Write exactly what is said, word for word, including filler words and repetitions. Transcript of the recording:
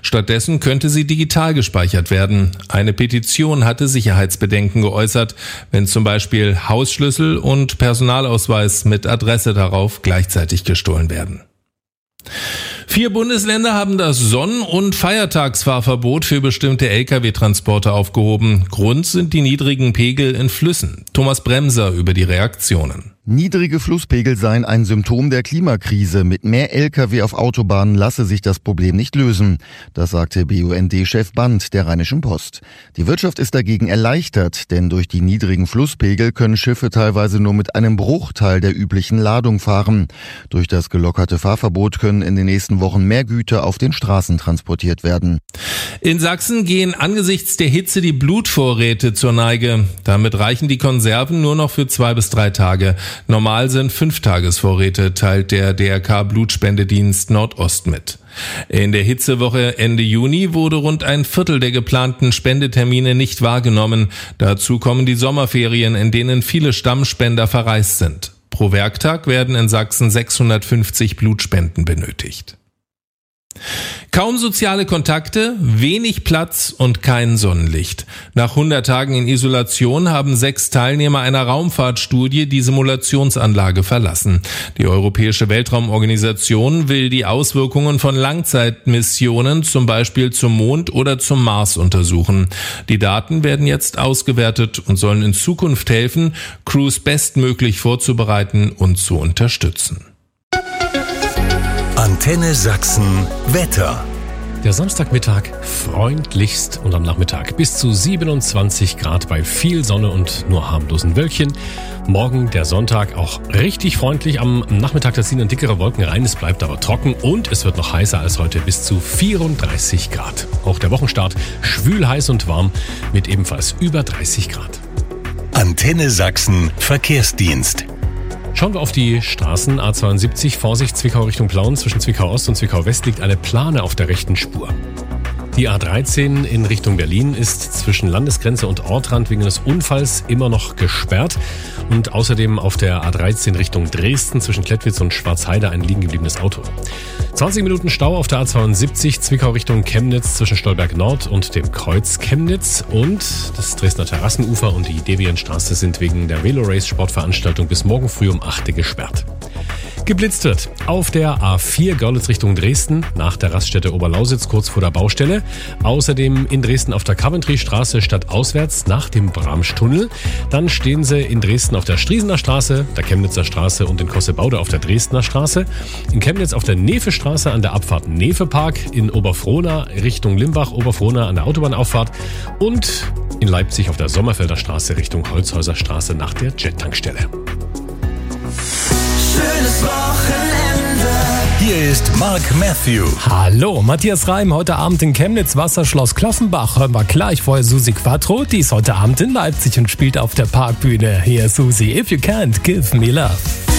Stattdessen könnte sie digital gespeichert werden. Eine Petition hatte Sicherheitsbedenken geäußert, wenn zum Beispiel Hausschlüssel und Personalausweis mit Adresse darauf gleichzeitig gestohlen werden. Vier Bundesländer haben das Sonn- und Feiertagsfahrverbot für bestimmte L K W-Transporte aufgehoben. Grund sind die niedrigen Pegel in Flüssen. Thomas Bremser über die Reaktionen. Niedrige Flusspegel seien ein Symptom der Klimakrise. Mit mehr L K W auf Autobahnen lasse sich das Problem nicht lösen. Das sagte B U N D-Chef Band der Rheinischen Post. Die Wirtschaft ist dagegen erleichtert, denn durch die niedrigen Flusspegel können Schiffe teilweise nur mit einem Bruchteil der üblichen Ladung fahren. Durch das gelockerte Fahrverbot können in den nächsten Wochen mehr Güter auf den Straßen transportiert werden. In Sachsen gehen angesichts der Hitze die Blutvorräte zur Neige. Damit reichen die Konserven nur noch für zwei bis drei Tage. Normal sind Fünftagesvorräte, teilt der D R K-Blutspendedienst Nordost mit. In der Hitzewoche Ende Juni wurde rund ein Viertel der geplanten Spendetermine nicht wahrgenommen. Dazu kommen die Sommerferien, in denen viele Stammspender verreist sind. Pro Werktag werden in Sachsen sechshundertfünfzig Blutspenden benötigt. Kaum soziale Kontakte, wenig Platz und kein Sonnenlicht. Nach hundert Tagen in Isolation haben sechs Teilnehmer einer Raumfahrtstudie die Simulationsanlage verlassen. Die Europäische Weltraumorganisation will die Auswirkungen von Langzeitmissionen, zum Beispiel zum Mond oder zum Mars, untersuchen. Die Daten werden jetzt ausgewertet und sollen in Zukunft helfen, Crews bestmöglich vorzubereiten und zu unterstützen. Antenne Sachsen Wetter. Der Samstagmittag freundlichst und am Nachmittag bis zu siebenundzwanzig Grad bei viel Sonne und nur harmlosen Wölkchen. Morgen der Sonntag auch richtig freundlich. Am Nachmittag da ziehen dann dickere Wolken rein, es bleibt aber trocken und es wird noch heißer als heute bis zu vierunddreißig Grad. Auch der Wochenstart schwül, heiß und warm mit ebenfalls über dreißig Grad. Antenne Sachsen Verkehrsdienst. Schauen wir auf die Straßen. A zweiundsiebzig, Vorsicht, Zwickau Richtung Plauen. Zwischen Zwickau Ost und Zwickau West liegt eine Plane auf der rechten Spur. Die A dreizehn in Richtung Berlin ist zwischen Landesgrenze und Ortrand wegen eines Unfalls immer noch gesperrt. Und außerdem auf der A dreizehn Richtung Dresden zwischen Klettwitz und Schwarzheide ein liegen gebliebenes Auto. zwanzig Minuten Stau auf der A zweiundsiebzig, Zwickau Richtung Chemnitz zwischen Stolberg Nord und dem Kreuz Chemnitz. Und das Dresdner Terrassenufer und die Devienstraße sind wegen der Velo-Race-Sportveranstaltung bis morgen früh um acht Uhr gesperrt. Geblitzt wird auf der A vier Görlitz Richtung Dresden nach der Raststätte Oberlausitz kurz vor der Baustelle. Außerdem in Dresden auf der Coventry-Straße stadtauswärts nach dem Bramstunnel. Dann stehen sie in Dresden auf der Striesener Straße, der Chemnitzer Straße und in Kossebaude auf der Dresdner Straße. In Chemnitz auf der Nefe-Straße an der Abfahrt Nefe-Park. In Oberfrohna Richtung Limbach, Oberfrohna an der Autobahnauffahrt. Und in Leipzig auf der Sommerfelder Straße Richtung Holzhäuser Straße nach der Jet-Tankstelle. Schönes Wochenende. Hier ist Mark Matthew. Hallo, Matthias Reim, heute Abend in Chemnitz, Wasserschloss Kloffenbach. Hören wir gleich vorher Susi Quattro, die ist heute Abend in Leipzig und spielt auf der Parkbühne. Hier ist Susi, If You Can't Give Me Love.